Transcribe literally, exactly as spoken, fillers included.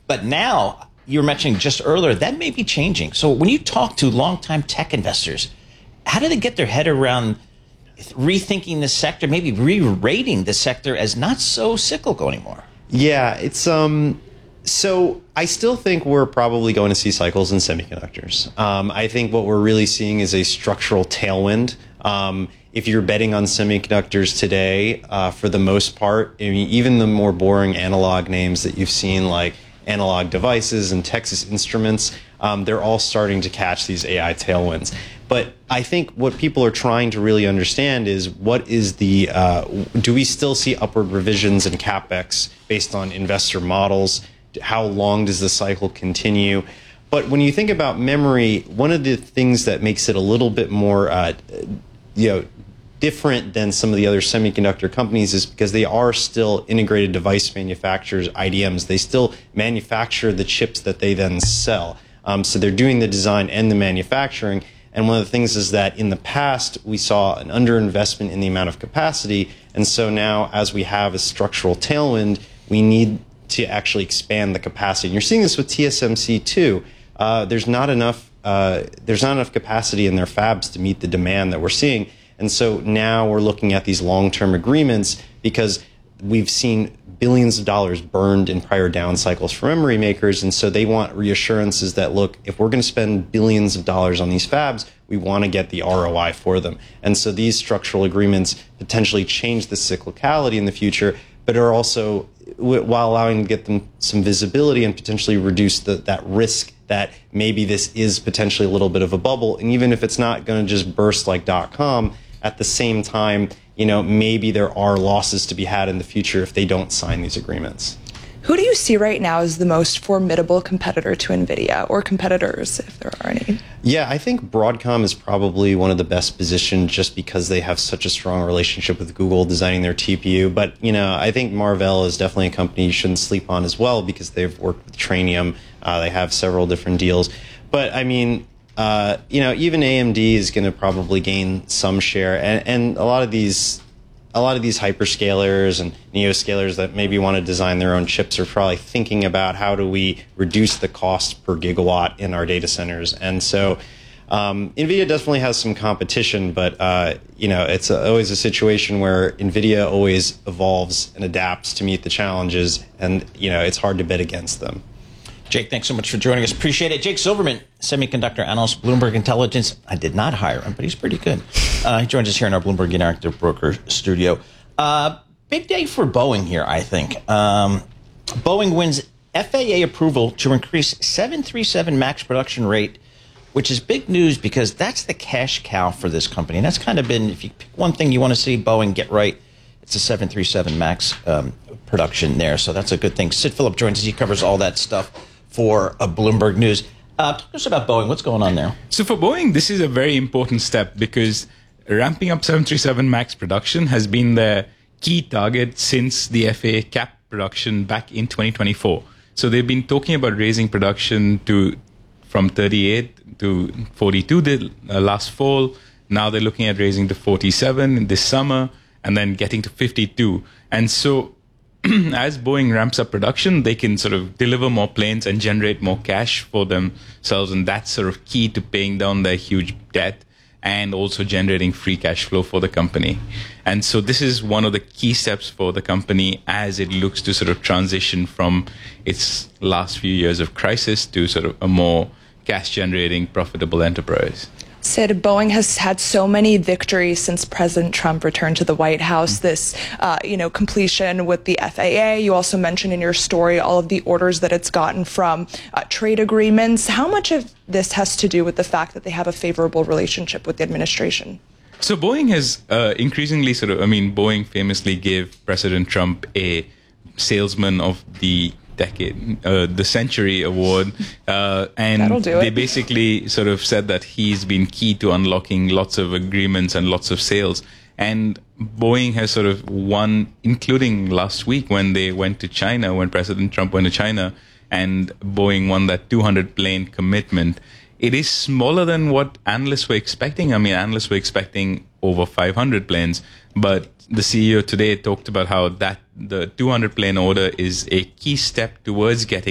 But now, you were mentioning just earlier, that may be changing. So when you talk to longtime tech investors, how do they get their head around rethinking the sector, maybe re-rating the sector as not so cyclical anymore? Yeah, it's um. So I still think we're probably going to see cycles in semiconductors. Um, I think what we're really seeing is a structural tailwind. Um, if you're betting on semiconductors today, uh, for the most part, I mean, even the more boring analog names that you've seen, like Analog Devices and Texas Instruments, um, they're all starting to catch these A I tailwinds. But I think what people are trying to really understand is what is the, uh, do we still see upward revisions in CapEx based on investor models? How long does the cycle continue? But when you think about memory, one of the things that makes it a little bit more, uh, you know, different than some of the other semiconductor companies is because they are still integrated device manufacturers, I D Ms. They still manufacture the chips that they then sell. Um, so they're doing the design and the manufacturing. And one of the things is that in the past, we saw an underinvestment in the amount of capacity. And so now, as we have a structural tailwind, we need to actually expand the capacity. And you're seeing this with T S M C too. Uh, there's not enough. Uh, there's not enough capacity in their fabs to meet the demand that we're seeing. And so now we're looking at these long-term agreements because we've seen billions of dollars burned in prior down cycles for memory makers. And so they want reassurances that, look, if we're going to spend billions of dollars on these fabs, we want to get the R O I for them. And so these structural agreements potentially change the cyclicality in the future, but are also, while allowing to get them some visibility and potentially reduce the, that risk that maybe this is potentially a little bit of a bubble. And even if it's not going to just burst like dot-com, at the same time, you know, maybe there are losses to be had in the future if they don't sign these agreements. Who do you see right now as the most formidable competitor to NVIDIA, or competitors, if there are any? Yeah, I think Broadcom is probably one of the best positioned just because they have such a strong relationship with Google designing their T P U. But, you know, I think Marvell is definitely a company you shouldn't sleep on as well because they've worked with Trainium. Uh, they have several different deals. But, I mean, uh, you know, even A M D is going to probably gain some share. And, and a lot of these... A lot of these hyperscalers and neoscalers that maybe want to design their own chips are probably thinking about how do we reduce the cost per gigawatt in our data centers. And so um, NVIDIA definitely has some competition, but uh, you know, it's a, always a situation where NVIDIA always evolves and adapts to meet the challenges, and you know, it's hard to bet against them. Jake, thanks so much for joining us. Appreciate it. Jake Silverman, semiconductor analyst, Bloomberg Intelligence. I did not hire him, but he's pretty good. Uh, he joins us here in our Bloomberg Interactive Broker studio. Uh, big day for Boeing here, I think. Um, Boeing wins F A A approval to increase seven thirty-seven MAX production rate, which is big news because that's the cash cow for this company. And that's kind of been, if you pick one thing you want to see Boeing get right, it's a seven thirty-seven MAX um, production there. So that's a good thing. Sid Phillip joins us. He covers all that stuff for a Bloomberg News. Uh, talk to us about Boeing. What's going on there? So for Boeing, this is a very important step because ramping up seven thirty-seven MAX production has been the key target since the F A A capped production back in twenty twenty-four. So they've been talking about raising production to from thirty-eight to forty-two the, uh, last fall. Now they're looking at raising to forty-seven this summer and then getting to fifty-two. And so as Boeing ramps up production, they can sort of deliver more planes and generate more cash for themselves. And that's sort of key to paying down their huge debt and also generating free cash flow for the company. And so this is one of the key steps for the company as it looks to sort of transition from its last few years of crisis to sort of a more cash-generating, profitable enterprise. Sid, Boeing has had so many victories since President Trump returned to the White House. This, uh, you know, completion with the F A A. You also mentioned in your story all of the orders that it's gotten from uh, trade agreements. How much of this has to do with the fact that they have a favorable relationship with the administration? So Boeing has uh, increasingly sort of, I mean, Boeing famously gave President Trump a salesman of the decade, uh, the century award, uh, and they basically sort of said that he's been key to unlocking lots of agreements and lots of sales. And Boeing has sort of won, including last week when they went to China, when President Trump went to China, and Boeing won that two hundred plane commitment. It is smaller than what analysts were expecting. I mean, analysts were expecting over five hundred planes, but the C E O today talked about how that the two hundred plane order is a key step towards getting